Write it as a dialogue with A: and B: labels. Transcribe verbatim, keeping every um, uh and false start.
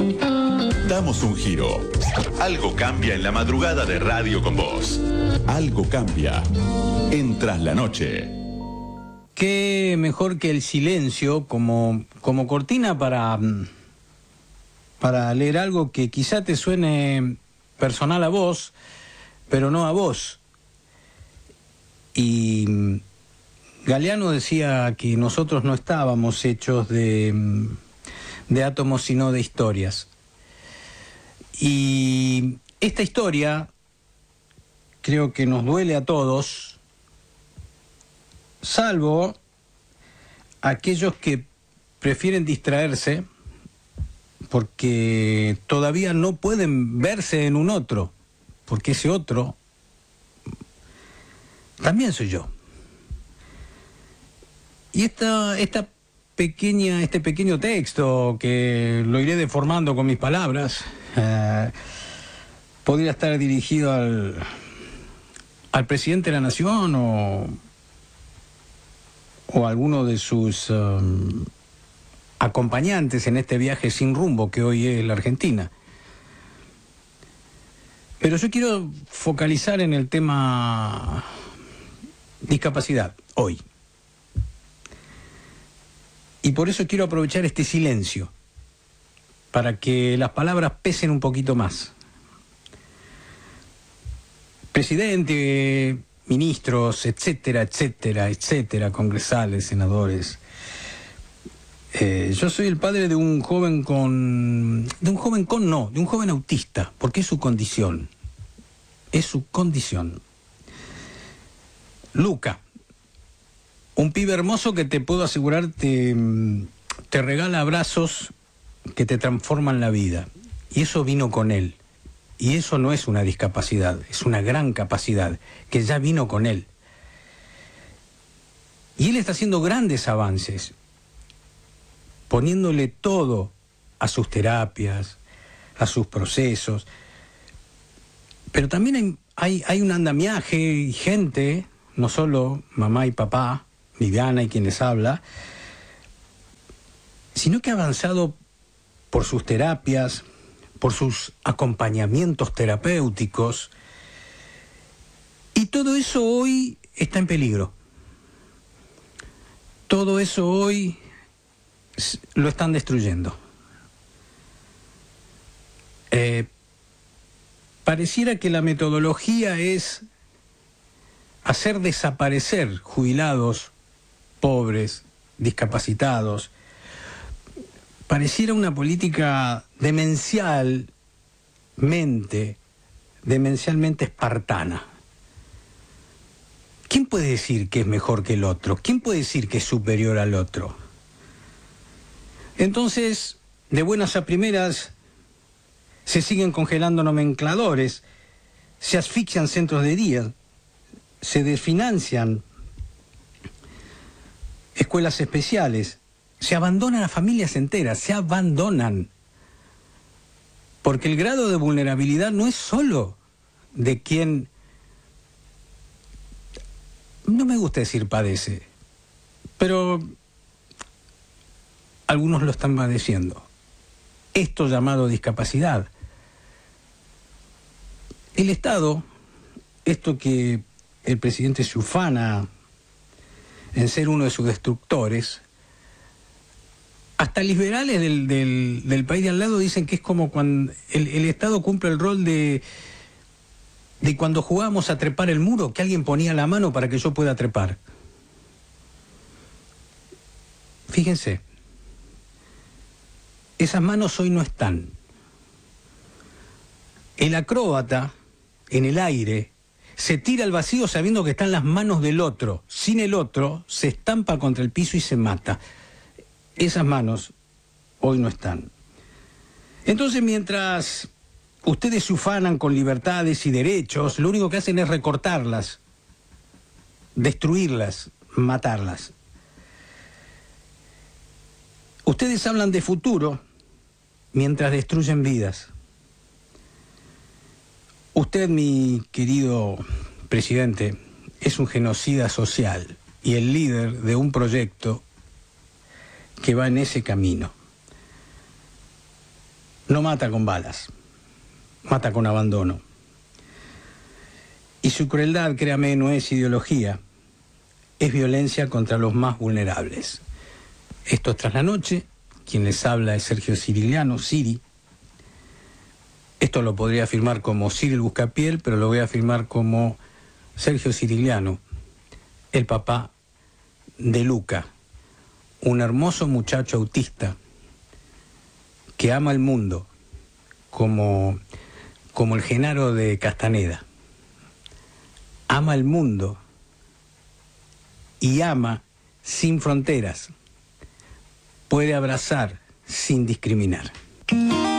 A: Damos un giro. Algo cambia en la madrugada de Radio con Vos. Algo cambia en Tras la Noche.
B: Qué mejor que el silencio como, como cortina para, para leer algo que quizá te suene personal a vos, pero no a vos. Y Galeano decía que nosotros no estábamos hechos de, de átomos, sino de historias. Y esta historia creo que nos duele a todos, salvo aquellos que prefieren distraerse porque todavía no pueden verse en un otro, porque ese otro también soy yo. Y esta, esta pequeña, este pequeño texto, que lo iré deformando con mis palabras, eh, podría estar dirigido al, al presidente de la Nación o, o a alguno de sus um, acompañantes en este viaje sin rumbo que hoy es la Argentina. Pero yo quiero focalizar en el tema discapacidad hoy. Y por eso quiero aprovechar este silencio, para que las palabras pesen un poquito más. Presidente, ministros, etcétera, etcétera, etcétera, congresales, senadores. Eh, yo soy el padre de un joven con... De un joven con no, de un joven autista, porque es su condición. Es su condición. Luca. Un pibe hermoso que te puedo asegurar te, te regala abrazos que te transforman la vida. Y eso vino con él. Y eso no es una discapacidad, es una gran capacidad que ya vino con él. Y él está haciendo grandes avances, poniéndole todo a sus terapias, a sus procesos. Pero también hay, hay, hay un andamiaje y gente, no solo mamá y papá, Viviana y quien les habla, sino que ha avanzado por sus terapias, por sus acompañamientos terapéuticos, y todo eso hoy está en peligro. Todo eso hoy lo están destruyendo. Eh, pareciera que la metodología es hacer desaparecer jubilados, pobres, discapacitados. Pareciera una política demencialmente, demencialmente espartana. ¿Quién puede decir que es mejor que el otro? ¿Quién puede decir que es superior al otro? Entonces, de buenas a primeras, se siguen congelando nomencladores, se asfixian centros de día, se desfinancian escuelas especiales, se abandonan a familias enteras, se abandonan. Porque el grado de vulnerabilidad no es solo de quien, no me gusta decir padece, pero algunos lo están padeciendo. Esto llamado discapacidad. El Estado, esto que el presidente se ufana en ser uno de sus destructores, hasta liberales del, del, del país de al lado dicen que es como cuando el, el Estado cumple el rol de, de cuando jugábamos a trepar el muro, que alguien ponía la mano para que yo pueda trepar. Fíjense, esas manos hoy no están. El acróbata, en el aire, se tira al vacío sabiendo que están las manos del otro. Sin el otro, se estampa contra el piso y se mata. Esas manos hoy no están. Entonces, mientras ustedes se ufanan con libertades y derechos, lo único que hacen es recortarlas, destruirlas, matarlas. Ustedes hablan de futuro mientras destruyen vidas. Usted, mi querido presidente, es un genocida social y el líder de un proyecto que va en ese camino. no mata con balas, mata con abandono. Y su crueldad, créame, no es ideología, es violencia contra los más vulnerables. Esto es Tras la Noche, quien les habla es Sergio Cirigliano, Siri. Esto lo podría afirmar como Cyril Buscapiel, pero lo voy a afirmar como Sergio Cirigliano, el papá de Luca, un hermoso muchacho autista que ama el mundo como, como el Genaro de Castaneda. Ama el mundo y ama sin fronteras. Puede abrazar sin discriminar.